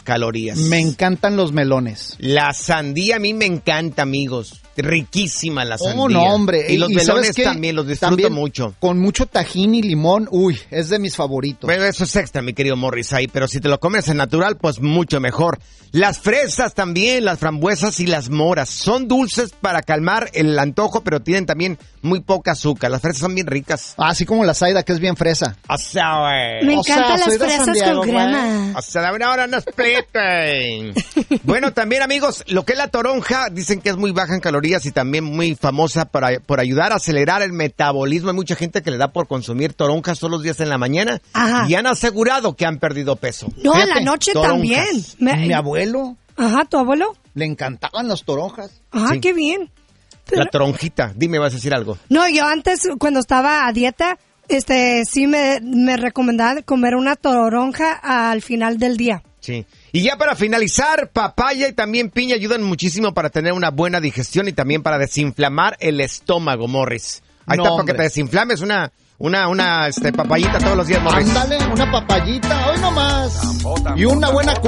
calorías. Me encantan los melones. La sandía a mí me encanta, amigos. Riquísima la sandía. Oh, no, hombre. Y los melones ¿sabes qué? también los disfruto mucho. Con mucho tajín y limón, es de mis favoritos. Pero eso es extra, mi querido Morris, ahí. Pero si te lo comes en natural, pues mucho mejor. Las fresas también, las frambuesas y las moras. Son dulces para calmar el antojo, pero tienen también muy poca azúcar. Las fresas son bien ricas. Así como la Zaida, que es bien fresa. O sea, güey. Me encantan las fresas Santiago, con crema. O sea, ahora no expliquen. Bueno, también, amigos, lo que es la toronja, dicen que es muy baja en calorías y también muy famosa por ayudar a acelerar el metabolismo. Hay mucha gente que le da por consumir toronjas todos los días en la mañana. Ajá. Y han asegurado que han perdido peso. No, Fíjate, en la noche toronjas. también. Mi abuelo Ajá, ¿tu abuelo? le encantaban las toronjas. Ajá, Sí. qué bien. La toronjita. Dime, ¿vas a decir algo? No, yo antes, cuando estaba a dieta, sí me recomendaba comer una toronja al final del día. Sí. Y ya para finalizar, papaya y también piña ayudan muchísimo para tener una buena digestión y también para desinflamar el estómago, Morris. Ahí está, para que te desinflames una papayita todos los días, Morris. Ándale, una papayita, hoy nomás. Y una buena